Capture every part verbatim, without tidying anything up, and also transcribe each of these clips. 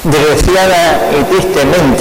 Desgraciada y tristemente,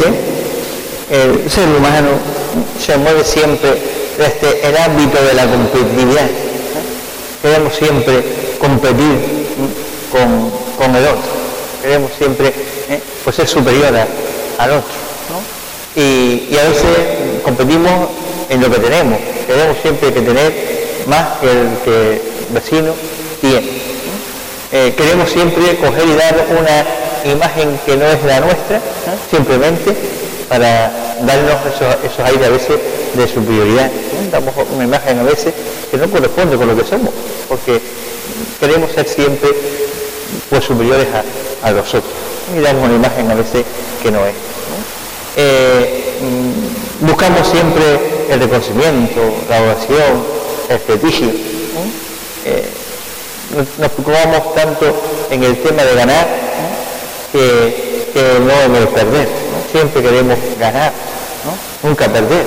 el ser humano se mueve siempre desde el ámbito de la competitividad. Queremos siempre competir con, con el otro, queremos siempre eh, pues ser superior a, al otro, ¿no? y, y a veces competimos en lo que tenemos, queremos siempre que tener más que el que el vecino tiene. Eh, queremos siempre coger y dar una imagen que no es la nuestra, ¿no? Simplemente para darnos esos, esos aires a veces de superioridad, ¿no? Damos una imagen a veces que no corresponde con lo que somos, porque queremos ser siempre pues superiores a, a los otros, y damos una imagen a veces que no es, ¿no? Eh, buscamos siempre el reconocimiento, la oración, el prestigio, ¿no? eh, nos preocupamos tanto en el tema de ganar, ¿no? que, que no en el perder, ¿no? Siempre queremos ganar, ¿no? Nunca perder,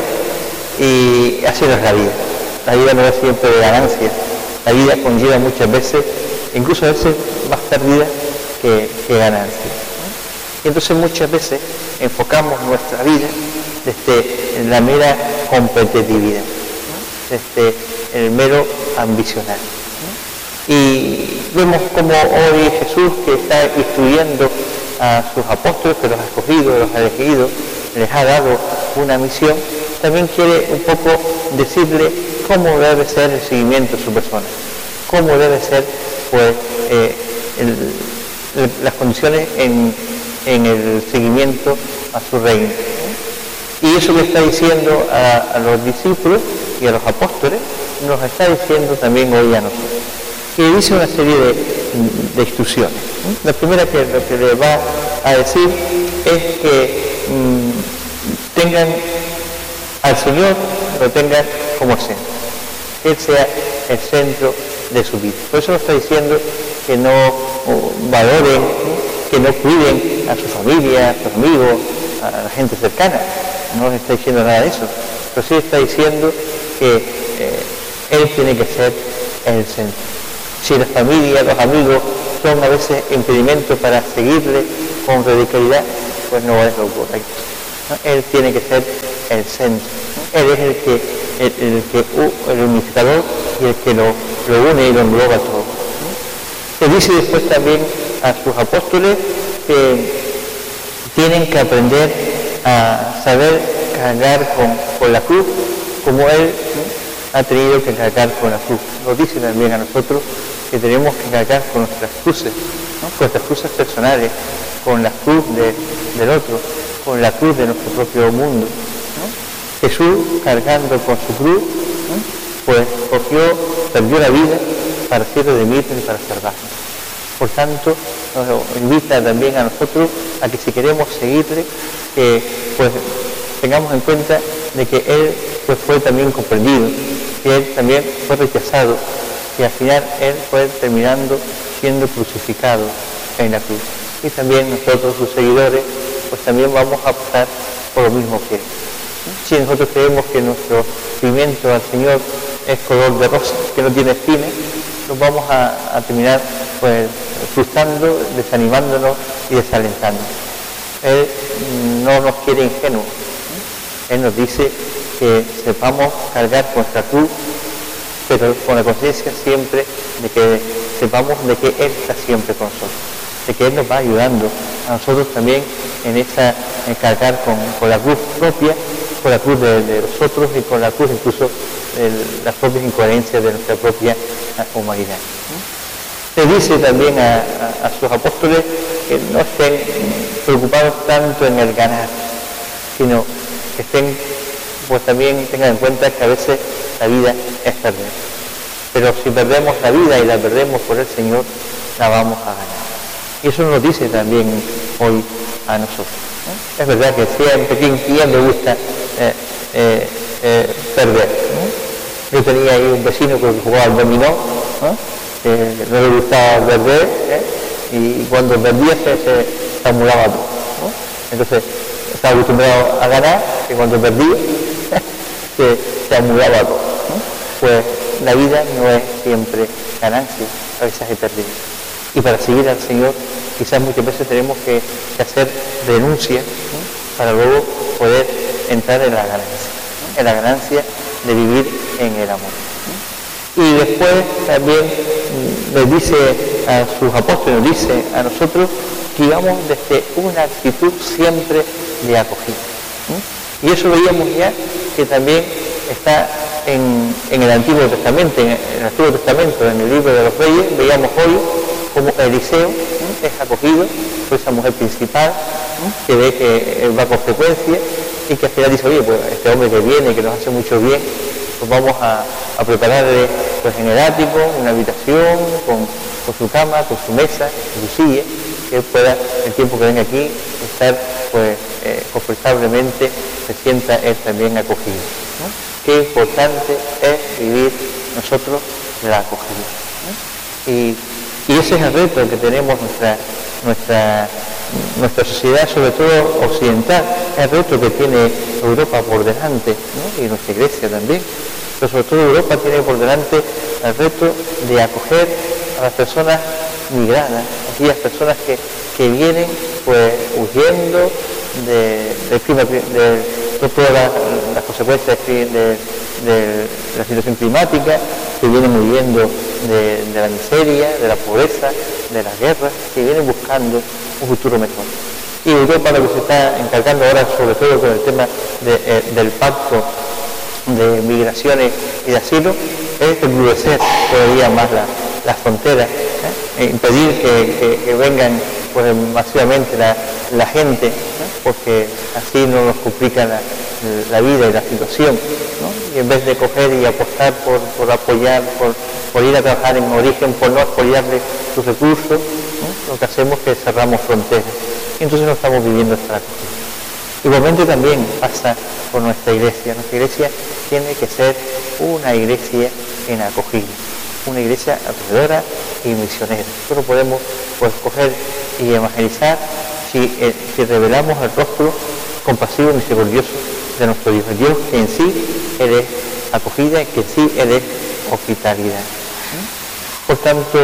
y así no es la vida. La vida no es siempre de ganancia, la vida conlleva muchas veces, incluso a veces más pérdida que, que ganancia, ¿no? Y entonces muchas veces enfocamos nuestra vida desde la mera competitividad, ¿no? Desde el mero ambicionar, ¿no? Y vemos como hoy Jesús, que está instruyendo a sus apóstoles, que los ha escogido, los ha elegido, les ha dado una misión, también quiere un poco decirle cómo debe ser el seguimiento de su persona, cómo debe ser pues eh, el, el, las condiciones en, en el seguimiento a su reino. Y eso que está diciendo a, a los discípulos y a los apóstoles, nos está diciendo también hoy a nosotros. Y dice una serie de, de instrucciones. La primera que lo que le va a decir es que mmm, tengan al Señor, lo tengan como centro, que Él sea el centro de su vida. Por eso nos está diciendo que no valoren, que no cuiden a su familia, a sus amigos, a la gente cercana. No les está diciendo nada de eso, pero sí está diciendo que eh, Él tiene que ser el centro. Si la familia, los amigos son a veces impedimentos para seguirle con radicalidad, pues no es lo correcto, ¿no? Él tiene que ser el centro, ¿no? Él es el que el, el que el unificador y el que lo, lo une y lo engloba todo, ¿no? Se dice después también a sus apóstoles que tienen que aprender a saber cargar con, con la cruz, como Él, ¿no? ha tenido que cargar con la cruz. Nos dice también a nosotros que tenemos que cargar con nuestras cruces, ¿no? Con nuestras cruces personales, con la cruz de, del otro, con la cruz de nuestro propio mundo, ¿no? Jesús, cargando con su cruz, ¿no? pues cogió, perdió la vida para ser redimirnos y para salvarnos. Por tanto, nos invita también a nosotros a que si queremos seguirle, que pues tengamos en cuenta de que Él pues fue también comprendido, que Él también fue rechazado, y al final Él fue terminando siendo crucificado en la cruz. Y también nosotros, sus seguidores, pues también vamos a optar por lo mismo que Él. Si nosotros creemos que nuestro seguimiento al Señor es color de rosa, que no tiene espinas, nos vamos a, a terminar pues frustrando, desanimándonos y desalentándonos. Él no nos quiere ingenuos. Él nos dice que sepamos cargar con nuestra cruz, pero con la conciencia siempre de que sepamos de que Él está siempre con nosotros, de que Él nos va ayudando a nosotros también en esta en cargar con, con la cruz propia, con la cruz de, de los otros y con la cruz incluso de las propias incoherencias de nuestra propia humanidad. Se dice también a, a, a sus apóstoles que no estén preocupados tanto en el ganar, sino que estén, pues también tengan en cuenta que a veces la vida es perder. Pero si perdemos la vida y la perdemos por el Señor, la vamos a ganar. Y eso nos dice también hoy a nosotros, ¿no? Es verdad que siempre, ¿quién, quién le gusta eh, eh, eh, perder? ¿no? Yo tenía ahí un vecino que jugaba al dominó, ¿no? que no le gustaba perder, ¿eh? y cuando perdía se, se, se amulaba todo, ¿no? Entonces estaba acostumbrado a ganar, que cuando perdía se, se amulaba todo, ¿no? Pues la vida no es siempre ganancia, a veces hay pérdida. Y para seguir al Señor, quizás muchas veces tenemos que, que hacer renuncia, ¿no?, para luego poder entrar en la ganancia, ¿no?, en la ganancia de vivir en el amor, ¿no? Y después también nos dice a sus apóstoles, nos dice a nosotros que íbamos desde una actitud siempre de acogida, ¿no? Y eso veíamos ya que también está en, en el Antiguo Testamento, en el Antiguo Testamento, en el libro de los Reyes, veíamos hoy como Eliseo, ¿no?, es acogido por esa mujer principal, ¿no?, que ve que va con frecuencia y que al final dice, oye, pues este hombre que viene, que nos hace mucho bien, pues vamos a, a prepararle pues en el ático, una habitación, con, con su cama, con su mesa, con su silla, que él pueda, el tiempo que venga aquí, estar pues eh, confortablemente, se sienta él también acogido, ¿no? Qué importante es vivir nosotros la acogida, ¿no? Y, y ese es el reto que tenemos nuestra, nuestra, nuestra sociedad, sobre todo occidental, es el reto que tiene Europa por delante, ¿no?, y nuestra Iglesia también, pero sobre todo Europa tiene por delante el reto de acoger a las personas migradas, aquellas personas que, que vienen pues huyendo de, del clima, de, de todas las, las consecuencias de, de, de la situación climática, que vienen huyendo de, de la miseria, de la pobreza, de las guerras, que vienen buscando un futuro mejor. Y Europa lo que se está encargando ahora, sobre todo con el tema de, eh, del pacto de migraciones y de asilo, es endurecer todavía más la, las fronteras, ¿eh? E impedir que, que, que vengan pues, masivamente la, la gente, ¿no?, porque así no nos complica la, la vida y la situación, ¿no? Y en vez de coger y apostar por, por apoyar, por, por ir a trabajar en origen, por no apoyarle sus recursos, ¿no?, lo que hacemos es que cerramos fronteras. Y entonces no estamos viviendo esta acogida. Igualmente también pasa con nuestra iglesia. Nuestra iglesia tiene que ser una iglesia en acogida, una iglesia acogedora y misionera. Nosotros podemos pues, coger y evangelizar si, eh, si revelamos el rostro compasivo y misericordioso de nuestro Dios. El Dios que en sí Él es acogida y que en sí Él es hospitalidad. Por tanto,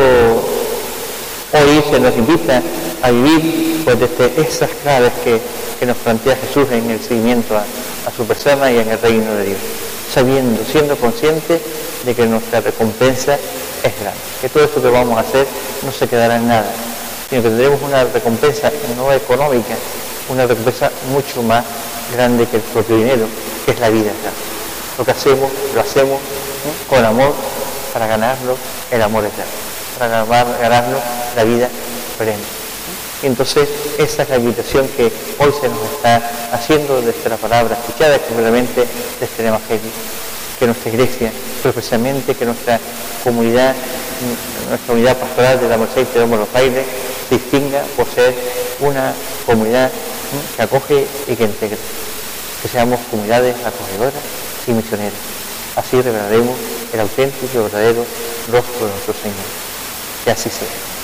hoy se nos invita a vivir pues, desde esas claves que, que nos plantea Jesús en el seguimiento a, a su persona y en el reino de Dios, sabiendo, siendo conscientes de que nuestra recompensa es grande, que todo esto que vamos a hacer no se quedará en nada, sino que tendremos una recompensa no económica, una recompensa mucho más grande que el propio dinero, que es la vida eterna. Lo que hacemos, lo hacemos ¿eh? con amor para ganarlo el amor eterno, para ganar, ganarnos la vida plena. Y entonces esa es la invitación que hoy se nos está haciendo desde la palabra escuchada, especialmente desde el Evangelio, que nuestra iglesia, precisamente que nuestra comunidad, nuestra unidad pastoral de la Merced y de los Bailes, se distinga por ser una comunidad que acoge y que integra, que seamos comunidades acogedoras y misioneras. Así revelaremos el auténtico y verdadero rostro de nuestro Señor. Que así sea.